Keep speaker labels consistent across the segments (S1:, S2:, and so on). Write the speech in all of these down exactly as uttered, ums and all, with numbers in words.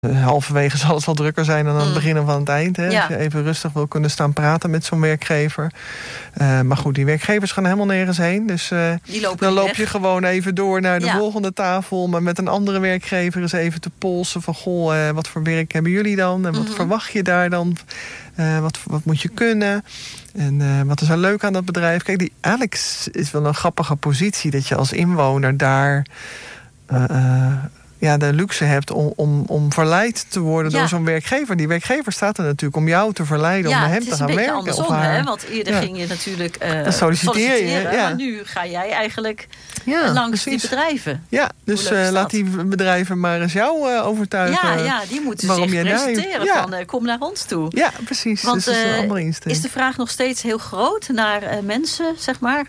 S1: halverwege zal het wel drukker zijn dan aan het mm. begin of aan het eind. Hè? Ja. Als je even rustig wil kunnen staan praten met zo'n werkgever. Uh, maar goed, die werkgevers gaan helemaal nergens heen. Dus uh, dan loop weg. je gewoon even door naar de ja. volgende tafel. Maar met een andere werkgever eens even te polsen van... goh, uh, wat voor werk hebben jullie dan? En wat mm-hmm. verwacht je daar dan? Uh, wat, wat moet je kunnen? En uh, wat is er leuk aan dat bedrijf? Kijk, die Alex is wel een grappige positie... dat je als inwoner daar... Uh, uh, ja, de luxe hebt om, om, om verleid te worden ja. door zo'n werkgever. Die werkgever staat er natuurlijk om jou te verleiden...
S2: ja,
S1: om bij hem te gaan werken.
S2: Ja, het is een beetje andersom, hè? Want eerder ja. ging je natuurlijk uh,
S1: dan solliciteer
S2: solliciteren.
S1: Je, ja.
S2: Maar nu ga jij eigenlijk
S1: ja,
S2: langs
S1: precies.
S2: die bedrijven.
S1: Ja, dus uh, laat die bedrijven maar eens jou uh, overtuigen.
S2: Ja, ja, die moeten zich presenteren
S1: ja.
S2: van uh, kom naar ons toe.
S1: Ja, precies.
S2: Want
S1: dus
S2: uh,
S1: dat is,
S2: is de vraag nog steeds heel groot naar uh, mensen, zeg maar?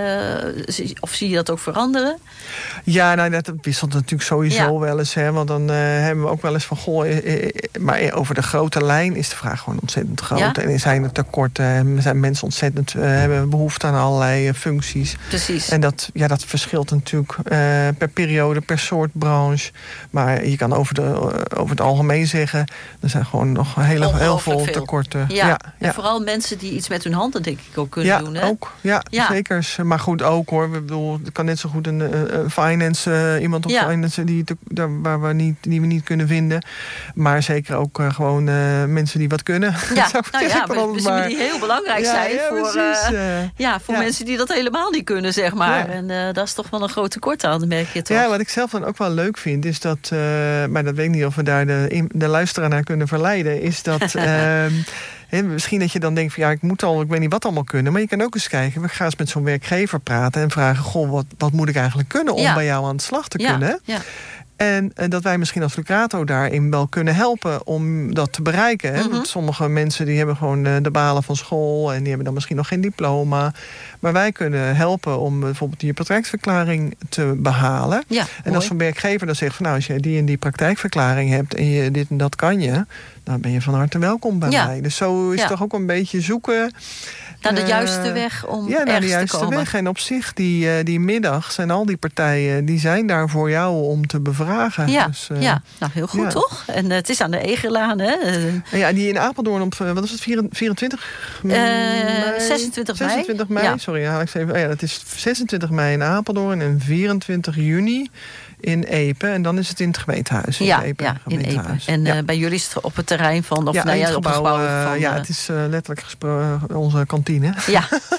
S2: Uh, of zie je dat ook veranderen?
S1: Ja, nou, dat wisselt natuurlijk sowieso ja. wel eens. Hè, want dan uh, hebben we ook wel eens van... goh, eh, eh, maar over de grote lijn is de vraag gewoon ontzettend groot. Ja? En zijn er tekorten, zijn mensen ontzettend... Uh, hebben behoefte aan allerlei uh, functies.
S2: Precies.
S1: En dat, ja, dat verschilt natuurlijk uh, per periode, per soort branche. Maar je kan over, de, uh, over het algemeen zeggen... er zijn gewoon nog hele, heel veel, veel tekorten.
S2: Ja.
S1: Ja,
S2: en
S1: ja.
S2: vooral mensen die iets met hun handen denk ik ook kunnen
S1: ja,
S2: doen. Hè?
S1: Ook, ja, ja, zeker. Maar goed, ook hoor. Ik bedoel, het kan net zo goed een, een finance, uh, iemand op ja. finance... Die te, daar, waar we niet, die we niet kunnen vinden. Maar zeker ook uh, gewoon uh, mensen die wat kunnen.
S2: Ja, nou ja, maar, maar die heel belangrijk ja, zijn ja, voor,
S1: precies, uh,
S2: ja, voor ja. mensen die dat helemaal niet kunnen, zeg maar. Ja. En uh, daar is toch wel een groot tekort aan, merk je toch?
S1: Ja, wat ik zelf dan ook wel leuk vind, is dat... Uh, maar dat weet ik niet of we daar de, de luisteraar naar kunnen verleiden... is dat... uh, He, misschien dat je dan denkt van ja, ik moet al, ik weet niet wat allemaal kunnen. Maar je kan ook eens kijken, we gaan eens met zo'n werkgever praten... en vragen, goh, wat, wat moet ik eigenlijk kunnen om ja. bij jou aan de slag te ja. kunnen? Ja. En, en dat wij misschien als Lucrato daarin wel kunnen helpen om dat te bereiken. Hè? Mm-hmm. Sommige mensen die hebben gewoon de balen van school... en die hebben dan misschien nog geen diploma. Maar wij kunnen helpen om bijvoorbeeld die praktijkverklaring te behalen.
S2: Ja,
S1: en
S2: mooi.
S1: als zo'n werkgever dan zegt van nou, als je die en die praktijkverklaring hebt... en je dit en dat kan je, dan ben je van harte welkom bij ja. mij. Dus zo is ja. toch ook een beetje zoeken...
S2: Naar de juiste weg om
S1: ja, naar de juiste
S2: te komen.
S1: weg. En op zich, die, die middag zijn al die partijen... die zijn daar voor jou om te bevragen.
S2: Ja,
S1: dus, uh,
S2: ja. Nou, heel goed, ja. toch? En uh, het is aan de Egerlaan, hè? Uh,
S1: ja, die in Apeldoorn op, wat was het, vierentwintig mei?
S2: Uh, zesentwintig mei.
S1: zesentwintig mei, ja. sorry, haal ik even. Oh ja, dat is zesentwintig mei in Apeldoorn en vierentwintig juni... in Epe. En dan is het in het gemeentehuis. In
S2: ja,
S1: Epe,
S2: ja in Epe. En
S1: ja.
S2: uh, bij jullie is het op het terrein van... Of
S1: ja,
S2: nou ja,
S1: het
S2: op het
S1: gebouw,
S2: gebouw
S1: uh,
S2: van...
S1: Ja,
S2: uh,
S1: het is uh, letterlijk gesproken onze kantine.
S2: Ja.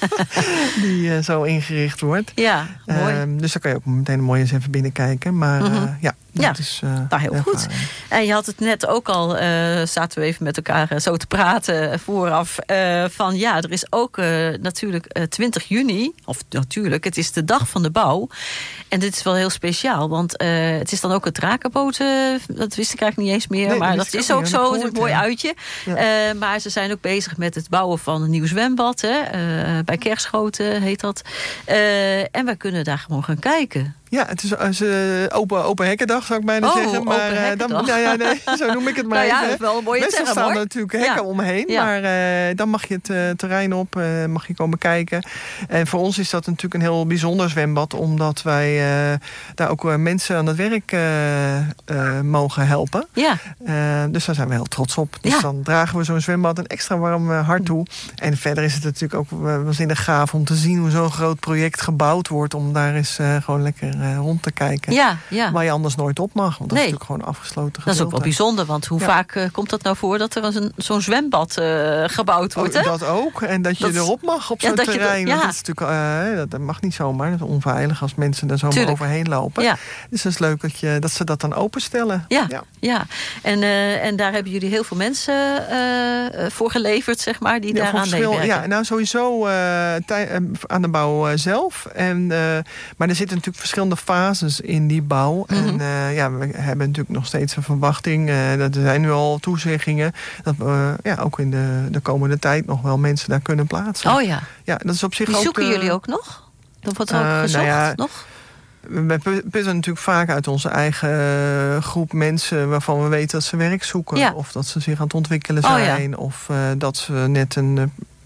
S1: Die uh, zo ingericht wordt.
S2: Ja, mooi.
S1: Uh, dus daar kan je ook meteen mooi eens even binnenkijken. Maar uh, mm-hmm. ja, dat
S2: ja.
S1: is uh,
S2: nou, heel goed. Ervaring. En je had het net ook al... Uh, zaten we even met elkaar uh, zo te praten vooraf... Uh, van ja, er is ook uh, natuurlijk uh, twintig juni... of natuurlijk, het is de dag van de bouw... En dit is wel heel speciaal, want uh, het is dan ook het drakenboot. Uh, dat wist ik eigenlijk niet eens meer, nee, maar dat, dat is ook niet, zo. Het is een mooi uitje. Ja. Uh, maar ze zijn ook bezig met het bouwen van een nieuw zwembad. Hè, uh, bij Kerschoten heet dat. Uh, en wij kunnen daar gewoon gaan kijken.
S1: Ja, het is uh, open, open hekkendag, zou ik bijna
S2: oh,
S1: zeggen. Maar uh, dan, nou ja, nee, zo noem ik het maar.
S2: Nou ja,
S1: even.
S2: dat is wel een mooie
S1: Meestal
S2: term,
S1: staan
S2: hoor.
S1: er natuurlijk hekken ja. omheen. Ja. Maar uh, dan mag je het uh, terrein op, uh, mag je komen kijken. En voor ons is dat natuurlijk een heel bijzonder zwembad. Omdat wij uh, daar ook uh, mensen aan het werk uh, uh, mogen helpen.
S2: Ja.
S1: Uh, dus daar zijn we heel trots op. Dus
S2: ja.
S1: dan dragen we zo'n zwembad een extra warm uh, hart toe. En verder is het natuurlijk ook uh, waanzinnig gaaf om te zien hoe zo'n groot project gebouwd wordt. Om daar eens uh, gewoon lekker uh, rond te kijken.
S2: Ja, ja.
S1: Waar je anders nooit op mag. Want dat
S2: nee.
S1: is natuurlijk gewoon afgesloten gedeelte.
S2: Dat is ook wel bijzonder, want hoe ja. vaak uh, komt dat nou voor... dat er een, zo'n zwembad uh, gebouwd wordt,
S1: oh,
S2: hè?
S1: Dat ook. En dat je dat, erop mag op
S2: ja,
S1: zo'n terrein.
S2: Dat, ja.
S1: dat, is natuurlijk, uh, dat, dat mag niet zomaar. Dat is onveilig als mensen er zomaar
S2: Tuurlijk.
S1: overheen lopen.
S2: Ja.
S1: Dus het is leuk dat, je, dat ze dat dan openstellen.
S2: Ja,
S1: ja.
S2: ja. En, uh, en daar hebben jullie heel veel mensen uh, voor geleverd, zeg maar... die
S1: ja,
S2: daaraan meewerken.
S1: Ja, nou sowieso uh, tij, uh, aan de bouw uh, zelf. En, uh, maar er zitten natuurlijk verschillende fases in die bouw. Mm-hmm. En uh, ja, we hebben natuurlijk nog steeds een verwachting. Uh, dat er zijn nu al toezeggingen. Dat we uh, ja, ook in de, de komende tijd nog wel mensen daar kunnen plaatsen.
S2: Oh ja.
S1: Ja, dat is op zich
S2: die
S1: ook...
S2: zoeken
S1: uh,
S2: jullie ook nog? Dat wordt ook uh, gezocht
S1: nou ja,
S2: nog?
S1: We putten natuurlijk vaak uit onze eigen groep mensen... waarvan we weten dat ze werk zoeken. Ja. Of dat ze zich aan het ontwikkelen zijn. Oh ja. Of uh, dat ze net een...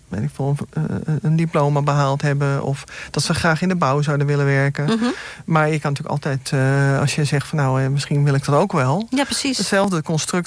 S1: weet ik veel, een, een diploma behaald hebben, of dat ze graag in de bouw zouden willen werken. Mm-hmm. Maar je kan natuurlijk altijd, uh, als je zegt van nou, uh, misschien wil ik dat ook wel.
S2: Ja, precies.
S1: Hetzelfde construct